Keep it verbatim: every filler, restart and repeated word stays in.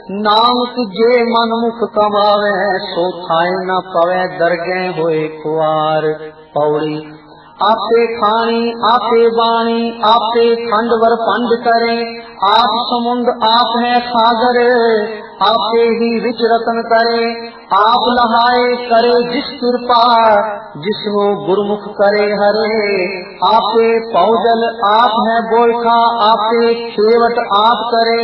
नानक जे मन मुख कमावे सो खाए न पवे दरगे होए खुआर। पौड़ी आपे खानी आपे बाणी आपे खंड वर पंड करे। आप समुंद आप है सागर आपे ही विच रतन करे। आप लहाए करे जिस कृपा जिसको गुरमुख करे हरे। आपे पौजल आप है बोलखा आपे खेवट आप करे।